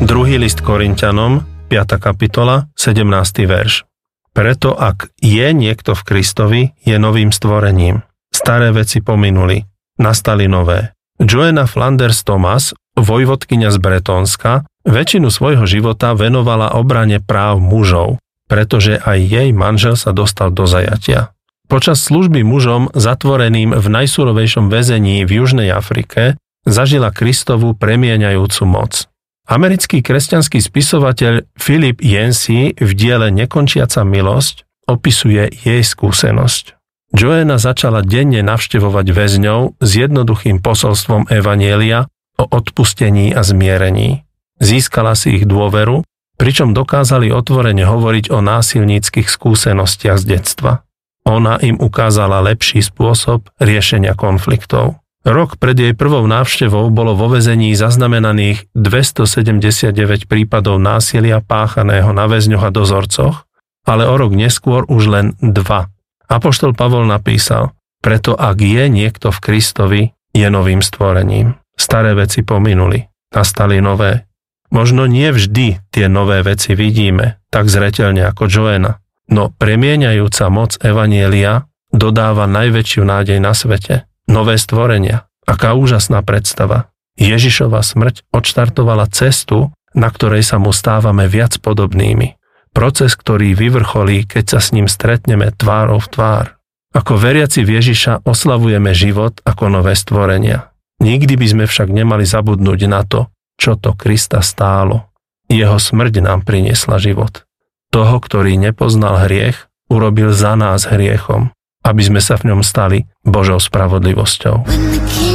Druhý list Korinťanom, 5. kapitola, 17. verš. Preto ak je niekto v Kristovi, je novým stvorením. Staré veci pominuli, nastali nové. Joanna Flanders Thomas, vojvodkyňa z Bretónska, väčšinu svojho života venovala obrane práv mužov, pretože aj jej manžel sa dostal do zajatia. Počas služby mužom zatvoreným v najsurovejšom väzení v Južnej Afrike zažila Kristovu premieňajúcu moc. Americký kresťanský spisovateľ Philip Yancey v diele Nekončiaca milosť opisuje jej skúsenosť. Joanna začala denne navštevovať väzňov s jednoduchým posolstvom evanjelia o odpustení a zmierení. Získala si ich dôveru, pričom dokázali otvorene hovoriť o násilníckych skúsenostiach z detstva. Ona im ukázala lepší spôsob riešenia konfliktov. Rok pred jej prvou návštevou bolo vo väzení zaznamenaných 279 prípadov násilia páchaného na väzňoch a dozorcoch, ale o rok neskôr už len 2. Apoštol Pavol napísal, preto ak je niekto v Kristovi, je novým stvorením. Staré veci pominuli, nastali nové. Možno nie vždy tie nové veci vidíme, tak zreteľne ako Joanna, no premieňajúca moc evanjelia dodáva najväčšiu nádej na svete. Nové stvorenia. Aká úžasná predstava. Ježišova smrť odštartovala cestu, na ktorej sa mu stávame viac podobnými. Proces, ktorý vyvrcholí, keď sa s ním stretneme tvárou v tvár. Ako veriaci v Ježiša oslavujeme život ako nové stvorenia. Nikdy by sme však nemali zabudnúť na to, čo to Krista stálo. Jeho smrť nám priniesla život. Toho, ktorý nepoznal hriech, urobil za nás hriechom, aby sme sa v ňom stali Božou spravodlivosťou.